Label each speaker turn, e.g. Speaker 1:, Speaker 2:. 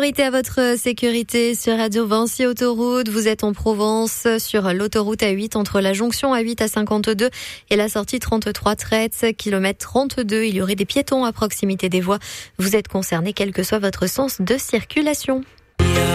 Speaker 1: Priorité à votre sécurité sur Radio Vinci Autoroute. Vous êtes en Provence sur l'autoroute A8 entre la jonction A8 à 52 et la sortie 33 Traite, kilomètre 32. Il y aurait des piétons à proximité des voies. Vous êtes concerné quel que soit votre sens de circulation.